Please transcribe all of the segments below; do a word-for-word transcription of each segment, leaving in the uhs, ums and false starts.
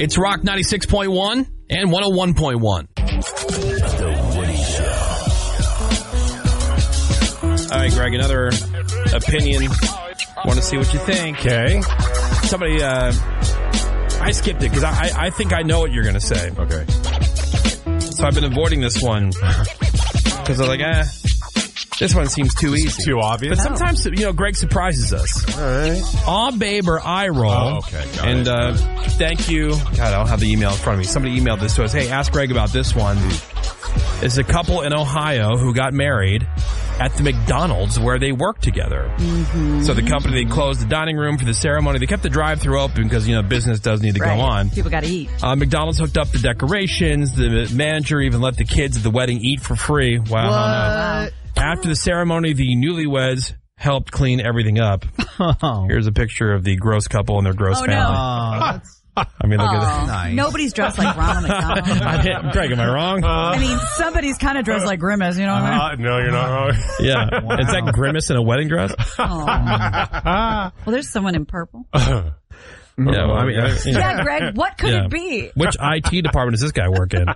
It's Rock ninety-six point one and one oh one point one. The Woody Show. All right, Greg, another opinion. Want to see what you think. Okay. Somebody, uh, I skipped it because I, I think I know what you're going to say. Okay. So I've been avoiding this one because I'm like, eh, this one seems too easy. Too obvious. But sometimes, you know, Greg surprises us. All right. Aw, babe, or eye roll. Oh, okay. Got and it. uh, thank you. God, I don't have the email in front of me. Somebody emailed this to us. Hey, ask Greg about this one. It's a couple in Ohio who got married at the McDonald's where they work together. Mm-hmm. So the company, they closed the dining room for the ceremony. They kept the drive-thru open because, you know, business does need to right. go on. People got to eat. Uh, McDonald's hooked up the decorations. The manager even let the kids at the wedding eat for free. Wow. Wow. After the ceremony, the newlyweds helped clean everything up. Oh. Here's a picture of the gross couple and their gross Oh, family. no. Oh, I mean, look Oh, at that. nice. Nobody's dressed like Ronald McDonald. I hit, Greg, am I wrong? I mean, somebody's kind of dressed like Grimace, you know what I mean? Uh, no, you're not wrong. Yeah. Wow. Is that Grimace in a wedding dress? Oh. Well, there's someone in purple. Yeah, well, I mean, I, you know. Yeah, Greg, what could Yeah. it be? Which I T department does this guy work in? I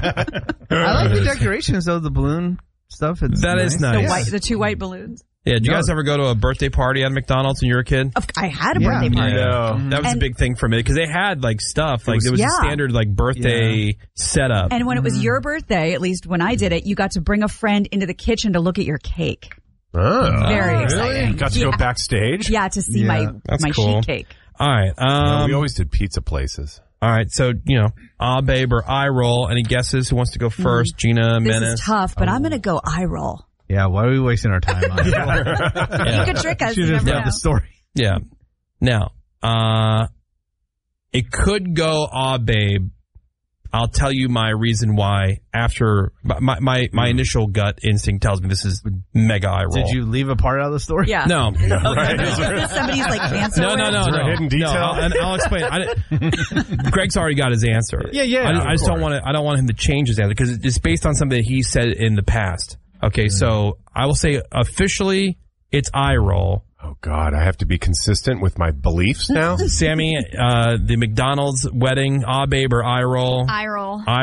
like the decorations, though, the balloon stuff. It's That is The nice. white, the two white balloons. Yeah, did you No. guys ever go to a birthday party at McDonald's when you were a kid? Of- I had a Yeah. birthday party. No. That was And- a big thing for me because they had like stuff like there was Yeah. a standard like birthday setup. And when it was your birthday, at least when I did it, you got to bring a friend into the kitchen to look at your cake. Oh, Very really? exciting. Got to Yeah. go backstage? Yeah, to see Yeah. my That's my cool. sheet cake. All right, No, um, we always did pizza places. all right. So you know, ah, babe, or eye roll. Any guesses? Who wants to go first? Gina, This Menace. is tough, but I'm going to go eye roll. Yeah, why are we wasting our time on it? You could trick us. Should You have never read know. the story. Yeah. Now, uh, it could go, ah, babe. I'll tell you my reason why after my, my, my initial gut instinct tells me this is mega eye roll. Did you leave a part out of the story? Yeah. No. Right. Is this somebody's like cancer? No, no, no, Is there no. a hidden detail? No, I'll, and I'll explain. I didn't- Greg's already got his answer. Yeah, yeah, I, of I just don't course. want to. I don't want him to change his answer because it's based on something that he said in the past. Okay, so I will say officially it's eye roll. Oh, God, I have to be consistent with my beliefs now? Sammy, uh, the McDonald's wedding, ah, babe, or eye roll? Eye roll. Eye